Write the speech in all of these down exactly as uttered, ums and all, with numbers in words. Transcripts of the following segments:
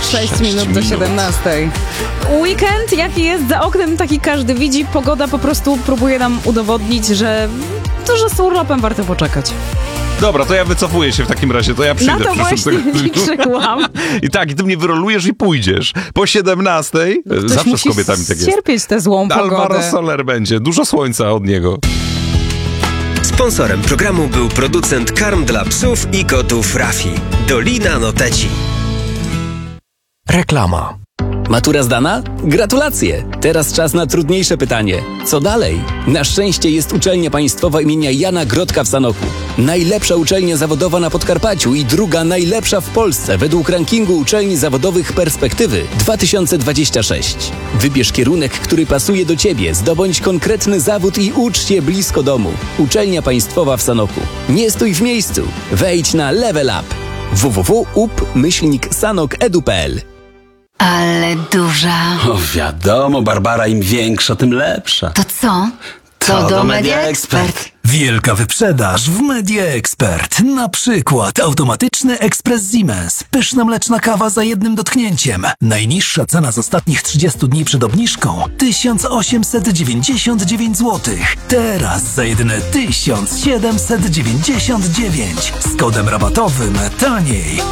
sześć minut do siedemnastej. Weekend, jaki jest za oknem, taki każdy widzi. Pogoda po prostu próbuje nam udowodnić, że to, że z urlopem warto poczekać. Dobra, to ja wycofuję się w takim razie, to ja przyjdę Na to w przyszłym właśnie liczyłam. I tak, i ty mnie wyrolujesz i pójdziesz. Po siedemnastej, no, zawsze z kobietami tak jest. Cierpieć tę złą pogodę. Alvaro Soler będzie, dużo słońca od niego. Sponsorem programu był producent karm dla psów i kotów Rafi. Dolina Noteci. Reklama. Matura zdana? Gratulacje! Teraz czas na trudniejsze pytanie. Co dalej? Na szczęście jest uczelnia państwowa imienia Jana Grodka w Sanoku. Najlepsza uczelnia zawodowa na Podkarpaciu i druga najlepsza w Polsce według rankingu uczelni zawodowych Perspektywy dwa tysiące dwadzieścia sześć. Wybierz kierunek, który pasuje do Ciebie, zdobądź konkretny zawód i ucz się blisko domu. Uczelnia państwowa w Sanoku. Nie stój w miejscu. Wejdź na Level Up. w w w kropka u p myślnik sanok kropka e d u kropka p l. Ale duża. O, wiadomo, Barbara, im większa, tym lepsza. To co? To, to do, do Media Media Expert. Expert. Wielka wyprzedaż w Media Expert. Na przykład automatyczny ekspres Siemens. Pyszna mleczna kawa za jednym dotknięciem. Najniższa cena z ostatnich trzydziestu dni przed obniżką tysiąc osiemset dziewięćdziesiąt dziewięć złotych. Teraz za jedyne tysiąc siedemset dziewięćdziesiąt dziewięć. Z kodem rabatowym taniej.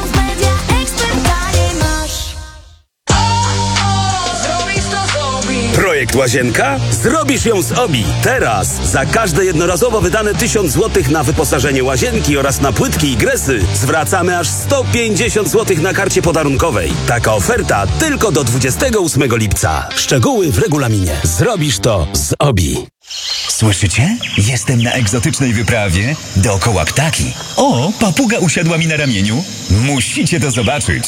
Projekt Łazienka? Zrobisz ją z Obi. Teraz za każde jednorazowo wydane tysiąc złotych na wyposażenie łazienki oraz na płytki i gresy zwracamy aż sto pięćdziesiąt złotych na karcie podarunkowej. Taka oferta tylko do dwudziestego ósmego lipca. Szczegóły w regulaminie. Zrobisz to z Obi. Słyszycie? Jestem na egzotycznej wyprawie. Dookoła ptaki. O, papuga usiadła mi na ramieniu. Musicie to zobaczyć.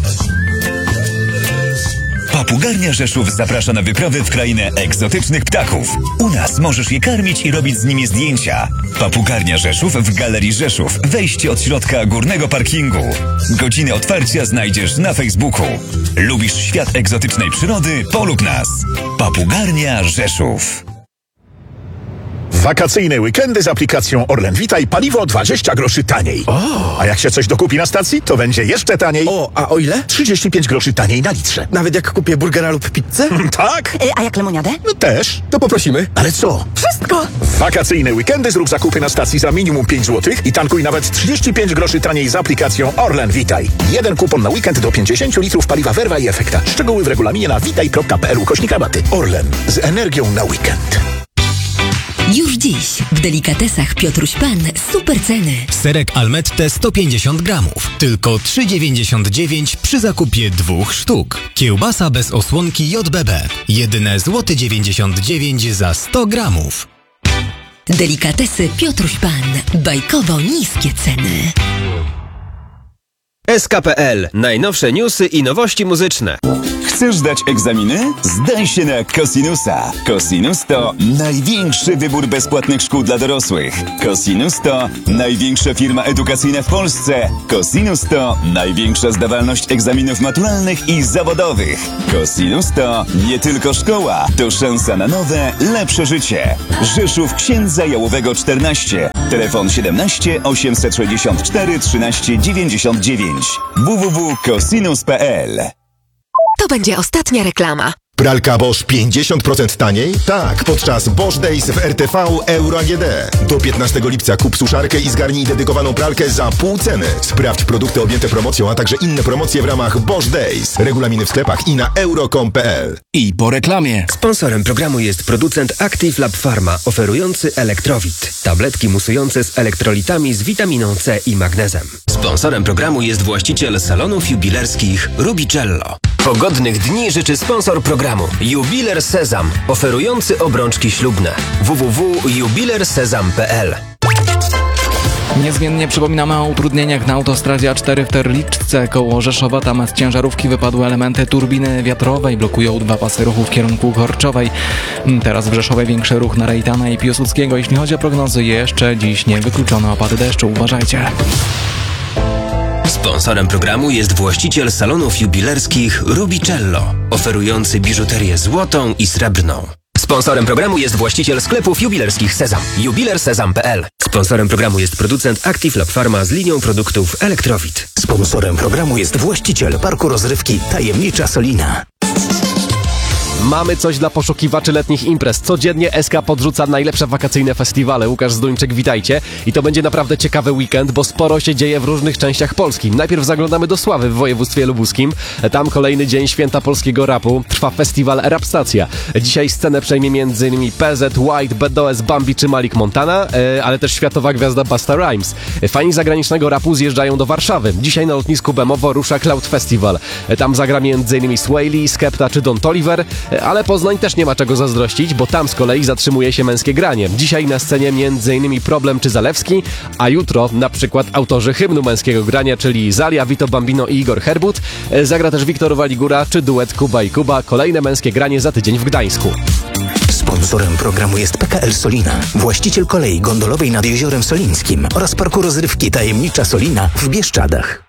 Papugarnia Rzeszów zaprasza na wyprawę w krainę egzotycznych ptaków. U nas możesz je karmić i robić z nimi zdjęcia. Papugarnia Rzeszów w Galerii Rzeszów. Wejście od środka górnego parkingu. Godziny otwarcia znajdziesz na Facebooku. Lubisz świat egzotycznej przyrody? Polub nas. Papugarnia Rzeszów. Wakacyjne weekendy z aplikacją Orlen Witaj, paliwo dwadzieścia groszy taniej. O. A jak się coś dokupi na stacji, to będzie jeszcze taniej. O, a o ile? trzydzieści pięć groszy taniej na litrze. Nawet jak kupię burgera lub pizzę? Tak. Y, a jak lemoniadę? No też. To poprosimy. Ale co? Wszystko! W wakacyjne weekendy zrób zakupy na stacji za minimum pięć złotych i tankuj nawet trzydzieści pięć groszy taniej z aplikacją Orlen Witaj. Jeden kupon na weekend do pięćdziesiąt litrów paliwa Verva i Efekta. Szczegóły w regulaminie na witaj kropka p l ukośnik rabaty. Orlen. Z energią na weekend. Już dziś w delikatesach Piotruś Pan super ceny. Serek Almette sto pięćdziesiąt gramów. Tylko trzy dziewięćdziesiąt dziewięć przy zakupie dwóch sztuk. Kiełbasa bez osłonki J B B. Jedyne złoty dziewięćdziesiąt dziewięć za sto gramów. Delikatesy Piotruś Pan. Bajkowo niskie ceny. S K P L. Najnowsze newsy i nowości muzyczne. Chcesz zdać egzaminy? Zdaj się na Cosinusa. Cosinus to największy wybór bezpłatnych szkół dla dorosłych. Cosinus to największa firma edukacyjna w Polsce. Cosinus to największa zdawalność egzaminów maturalnych i zawodowych. Cosinus to nie tylko szkoła, to szansa na nowe, lepsze życie. Rzeszów Księdza Jałowego czternaście. Telefon siedemnaście osiemset sześćdziesiąt cztery trzynaście dziewięćdziesiąt dziewięć. w w w kropka cosinus kropka p l. To będzie ostatnia reklama. Pralka Bosch pięćdziesiąt procent taniej? Tak, podczas Bosch Days w R T V Euro A G D. Do piętnastego lipca kup suszarkę i zgarnij dedykowaną pralkę za pół ceny. Sprawdź produkty objęte promocją, a także inne promocje w ramach Bosch Days. Regulaminy w sklepach i na euro kropka com kropka p l. I po reklamie. Sponsorem programu jest producent Active Lab Pharma, oferujący Elektrowit. Tabletki musujące z elektrolitami z witaminą C i magnezem. Sponsorem programu jest właściciel salonów jubilerskich Rubicello. Pogodnych dni życzy sponsor programu Jubiler Sezam, oferujący obrączki ślubne. w w w kropka jubiler sezam kropka p l. Niezmiennie przypominamy o utrudnieniach na autostradzie A cztery w Terliczce koło Rzeszowa. Tam z ciężarówki wypadły elementy turbiny wiatrowej, blokują dwa pasy ruchu w kierunku Korczowej. Teraz w Rzeszowie większy ruch na Rejtana i Piłsudskiego. Jeśli chodzi o prognozy, jeszcze dziś nie wykluczono opady deszczu. Uważajcie. Sponsorem programu jest właściciel salonów jubilerskich Rubicello, oferujący biżuterię złotą i srebrną. Sponsorem programu jest właściciel sklepów jubilerskich Sezam. jubiler sezam kropka p l. Sponsorem programu jest producent Active Lab Pharma z linią produktów Elektrowit. Sponsorem programu jest właściciel parku rozrywki Tajemnicza Solina. Mamy coś dla poszukiwaczy letnich imprez. Codziennie S K podrzuca najlepsze wakacyjne festiwale. Łukasz Zduńczyk, witajcie. I to będzie naprawdę ciekawy weekend, bo sporo się dzieje w różnych częściach Polski. Najpierw zaglądamy do Sławy w województwie lubuskim. Tam kolejny dzień święta polskiego rapu. Trwa festiwal Rap Stacja. Dzisiaj scenę przejmie m.in. P Z, White, B D O S, Bambi czy Malik Montana, ale też światowa gwiazda Busta Rhymes. Fani zagranicznego rapu zjeżdżają do Warszawy. Dzisiaj na lotnisku Bemowo rusza Cloud Festival. Tam zagra m.in. Swaley, Skepta czy Don Toliver. Ale Poznań też nie ma czego zazdrościć, bo tam z kolei zatrzymuje się męskie granie. Dzisiaj na scenie m.in. Problem czy Zalewski, a jutro na przykład autorzy hymnu męskiego grania, czyli Zalia, Vito Bambino i Igor Herbut. Zagra też Wiktor Waligura czy duet Kuba i Kuba. Kolejne męskie granie za tydzień w Gdańsku. Sponsorem programu jest P K L Solina, właściciel kolei gondolowej nad Jeziorem Solińskim oraz parku rozrywki Tajemnicza Solina w Bieszczadach.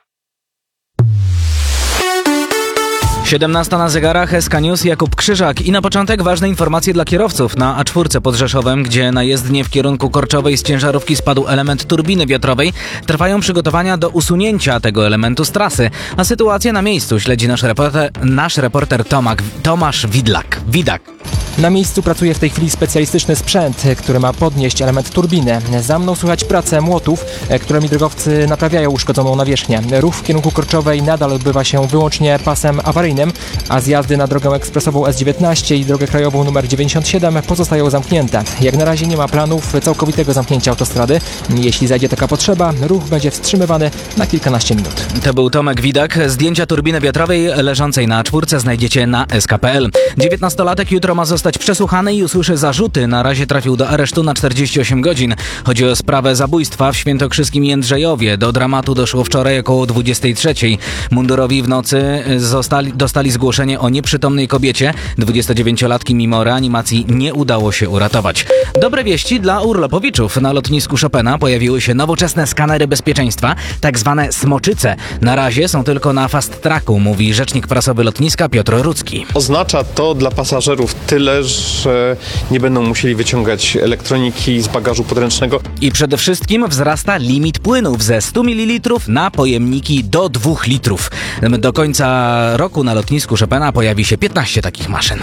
siedemnasta na zegarach, S K News, Jakub Krzyżak. I na początek ważne informacje dla kierowców. Na A cztery pod Rzeszowem, gdzie na jezdnię w kierunku Korczowej z ciężarówki spadł element turbiny wiatrowej, trwają przygotowania do usunięcia tego elementu z trasy. A sytuację na miejscu śledzi nasz reporter, nasz reporter Tomak, Tomasz Widlak. Widak. Na miejscu pracuje w tej chwili specjalistyczny sprzęt, który ma podnieść element turbiny. Za mną słychać pracę młotów, którymi drogowcy naprawiają uszkodzoną nawierzchnię. Ruch w kierunku Korczowej nadal odbywa się wyłącznie pasem awaryjnym, a zjazdy na drogę ekspresową S dziewiętnaście i drogę krajową numer dziewięćdziesiąt siedem pozostają zamknięte. Jak na razie nie ma planów całkowitego zamknięcia autostrady. Jeśli zajdzie taka potrzeba, ruch będzie wstrzymywany na kilkanaście minut. To był Tomek Widak. Zdjęcia turbiny wiatrowej leżącej na A cztery znajdziecie na S K kropka p l. dziewiętnastolatek jutro ma zostać przesłuchany i usłyszy zarzuty. Na razie trafił do aresztu na czterdzieści osiem godzin. Chodzi o sprawę zabójstwa w Świętokrzyskim Jędrzejowie. Do dramatu doszło wczoraj około dwudziestej trzeciej. Mundurowi w nocy zostali, dostali zgłoszenie o nieprzytomnej kobiecie. dwudziestodziewięciolatki mimo reanimacji nie udało się uratować. Dobre wieści dla urlopowiczów. Na lotnisku Chopina pojawiły się nowoczesne skanery bezpieczeństwa, tak zwane smoczyce. Na razie są tylko na fast tracku, mówi rzecznik prasowy lotniska Piotr Rudzki. Oznacza to dla pasażerów tyle, że nie będą musieli wyciągać elektroniki z bagażu podręcznego. I przede wszystkim wzrasta limit płynów ze stu mililitrów na pojemniki do dwóch litrów. Do końca roku na lotnisku Chopina pojawi się piętnaście takich maszyn.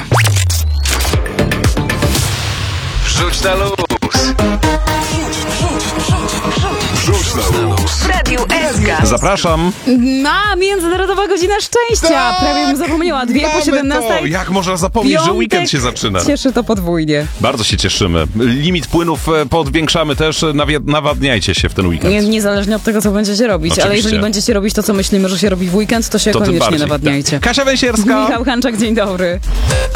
Rzuć na luz! Rzuć na luz! W Radiu S K. Zapraszam. Na Międzynarodowa Godzina Szczęścia. Tak, Prawie bym zapomniała. Dwie po siedemnastej. Jak można zapomnieć, Piątek. że weekend się zaczyna? Cieszy to podwójnie. Bardzo się cieszymy. Limit płynów podwiększamy też. Nawi- nawadniajcie się w ten weekend. Nie, niezależnie od tego, co będziecie robić. Oczywiście. Ale jeżeli będziecie robić to, co myślimy, że się robi w weekend, to się To tym koniecznie bardziej. nawadniajcie. Kasia Węsierska. Michał Hanczak, dzień dobry.